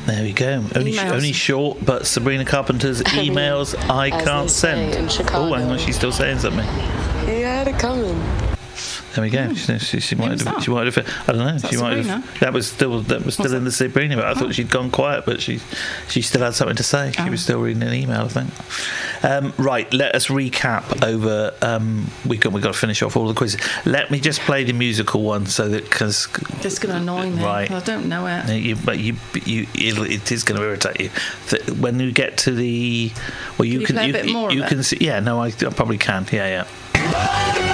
There we go. Only short, but Sabrina Carpenter's emails I can't send. Oh, hang on, she's still saying something. He had it coming. There we go. She might have. I don't know. She might have. That was still in the Sabrina. But I thought she'd gone quiet, but she still had something to say. She was still reading an email, I think. Right. Let us recap over. We've got to finish off all the quizzes. Let me just play the musical one so that because it's going to annoy me. Right. I don't know it. It is going to irritate you when you get to the. Well, you can. Play a bit more you can see. Yeah. No, I probably can. Yeah.